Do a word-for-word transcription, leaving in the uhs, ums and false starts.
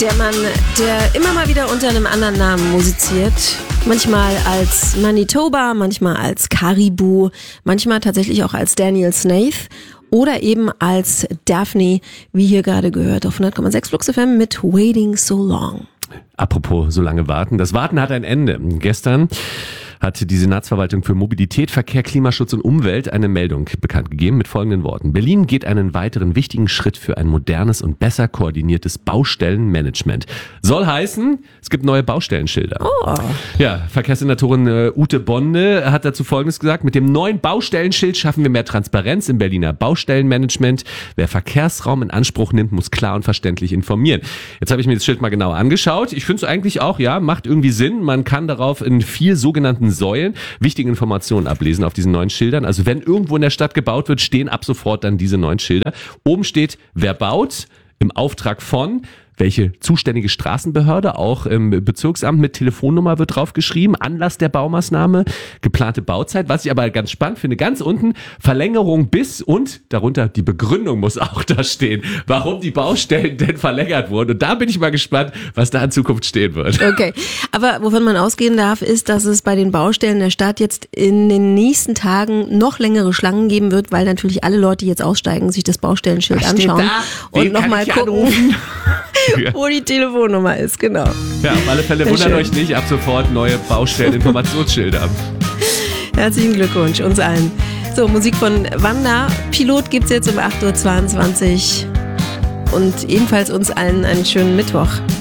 Der Mann, der immer mal wieder unter einem anderen Namen musiziert. Manchmal als Manitoba, manchmal als Caribou, manchmal tatsächlich auch als Daniel Snaith oder eben als Daphne, wie hier gerade gehört, auf hundert Komma sechs Flux F M mit Waiting So Long. Apropos so lange warten. Das Warten hat ein Ende. Gestern hat die Senatsverwaltung für Mobilität, Verkehr, Klimaschutz und Umwelt eine Meldung bekannt gegeben mit folgenden Worten. Berlin geht einen weiteren wichtigen Schritt für ein modernes und besser koordiniertes Baustellenmanagement. Soll heißen, es gibt neue Baustellenschilder. Oh. Ja, Verkehrssenatorin äh, Ute Bonde hat dazu Folgendes gesagt. Mit dem neuen Baustellenschild schaffen wir mehr Transparenz im Berliner Baustellenmanagement. Wer Verkehrsraum in Anspruch nimmt, muss klar und verständlich informieren. Jetzt habe ich mir das Schild mal genauer angeschaut. Ich finde es eigentlich auch, ja, macht irgendwie Sinn. Man kann darauf in vier sogenannten Säulen wichtige Informationen ablesen auf diesen neuen Schildern. Also wenn irgendwo in der Stadt gebaut wird, stehen ab sofort dann diese neuen Schilder. Oben steht, wer baut, im Auftrag von, welche zuständige Straßenbehörde, auch im Bezirksamt mit Telefonnummer wird draufgeschrieben, Anlass der Baumaßnahme, geplante Bauzeit. Was ich aber ganz spannend finde, ganz unten Verlängerung bis und darunter die Begründung muss auch da stehen, warum die Baustellen denn verlängert wurden. Und da bin ich mal gespannt, was da in Zukunft stehen wird. Okay, aber wovon man ausgehen darf, ist, dass es bei den Baustellen der Stadt jetzt in den nächsten Tagen noch längere Schlangen geben wird, weil natürlich alle Leute, die jetzt aussteigen, sich das Baustellenschild anschauen und nochmal gucken, wo die Telefonnummer ist, genau. Ja, auf alle Fälle wundert schön. euch nicht, ab sofort neue Baustelleninformationsschilder. Herzlichen Glückwunsch uns allen. So, Musik von Wanda. Pilot gibt's jetzt um acht Uhr zweiundzwanzig. Und ebenfalls uns allen einen schönen Mittwoch.